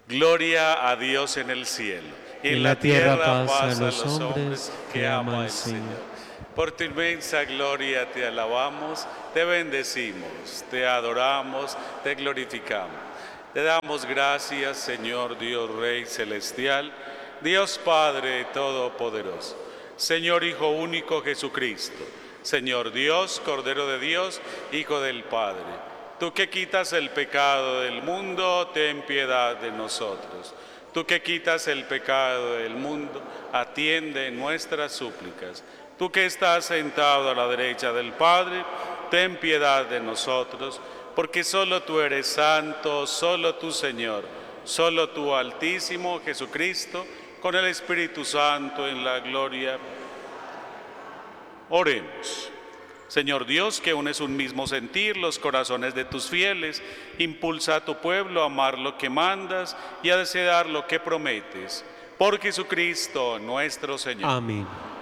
Gloria a Dios en el cielo. Y en la tierra paz a los hombres que ama el Señor. Por tu inmensa gloria te alabamos, te bendecimos, te adoramos, te glorificamos. Te damos gracias, Señor Dios Rey Celestial, Dios Padre Todopoderoso, Señor Hijo único Jesucristo, Señor Dios, Cordero de Dios, Hijo del Padre. Tú que quitas el pecado del mundo, ten piedad de nosotros. Tú que quitas el pecado del mundo, atiende nuestras súplicas. Tú que estás sentado a la derecha del Padre, ten piedad de nosotros, porque solo tú eres santo, solo tú, Señor, solo tú, Altísimo Jesucristo, con el Espíritu Santo en la gloria. Oremos. Señor Dios, que unes un mismo sentir los corazones de tus fieles, impulsa a tu pueblo a amar lo que mandas y a desear lo que prometes. Por Jesucristo nuestro Señor. Amén.